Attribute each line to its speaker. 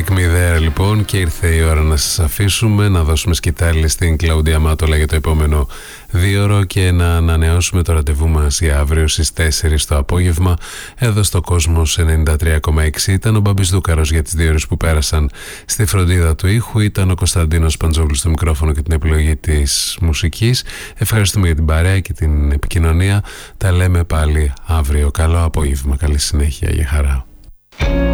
Speaker 1: Take Me There λοιπόν, και ήρθε η ώρα να σας αφήσουμε, να δώσουμε σκητάλη στην Κλαούντια Μάτολα για το επόμενο 2ωρο και να ανανεώσουμε το ραντεβού μας για αύριο στις 4 το απόγευμα εδώ στο Κόσμος 93,6. Ήταν ο Μπάμπης Δούκαρος για τις 2 ώρες που πέρασαν στη φροντίδα του ήχου, ήταν ο Κωνσταντίνος Παντζόγλους στο μικρόφωνο και την επιλογή της μουσικής. Ευχαριστούμε για την παρέα και την επικοινωνία. Τα λέμε πάλι αύριο. Καλό απόγευμα, καλή συνέχεια, για χαρά.